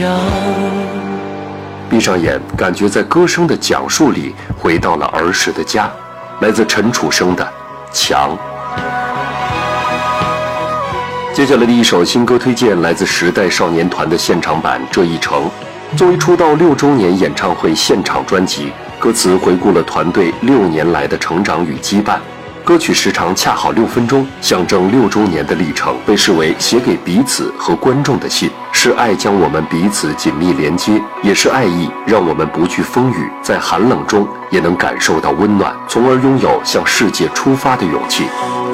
闭上眼，感觉在歌声的讲述里回到了儿时的家。来自陈楚生的《墙》。接下来的一首新歌推荐来自时代少年团的现场版《这一程》。作为出道6周年演唱会现场专辑，歌词回顾了团队6年来的成长与羁绊。歌曲时长恰好6分钟，象征6周年的历程，被视为写给彼此和观众的信，是爱将我们彼此紧密连接，也是爱意让我们不惧风雨，在寒冷中也能感受到温暖，从而拥有向世界出发的勇气。